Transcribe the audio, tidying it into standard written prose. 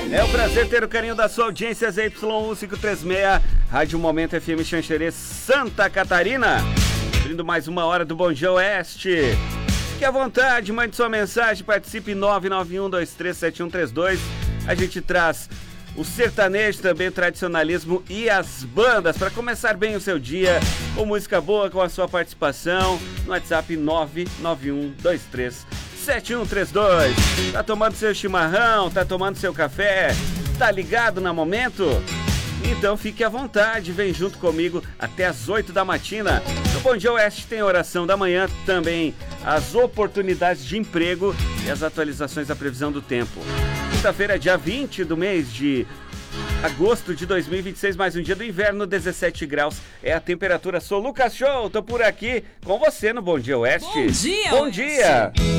É um prazer ter o carinho da sua audiência, ZY1536, Rádio Momento FM Xanxerê, Santa Catarina. Abrindo mais uma hora do Bom Dia Oeste. Fique à vontade, mande sua mensagem, participe 991237132. A gente traz o sertanejo, também o tradicionalismo e as bandas para começar bem o seu dia com música boa, com a sua participação no WhatsApp 991237132. Tá tomando seu chimarrão, tá tomando seu café, tá ligado no momento? Então fique à vontade, vem junto comigo até as 8 da matina. No Bom Dia Oeste tem oração da manhã, também as oportunidades de emprego e as atualizações da previsão do tempo. Quinta-feira, dia 20 do mês de agosto de 2026, mais um dia do inverno, 17 graus é a temperatura. Sou Lucas Show, tô por aqui com você no Bom Dia Oeste. Bom dia, Bom dia!